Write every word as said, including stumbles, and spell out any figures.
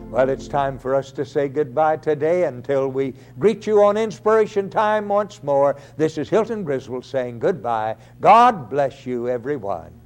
Well, it's time for us to say goodbye today until we greet you on Inspiration Time once more. This is Hilton Griswold saying goodbye. God bless you, everyone.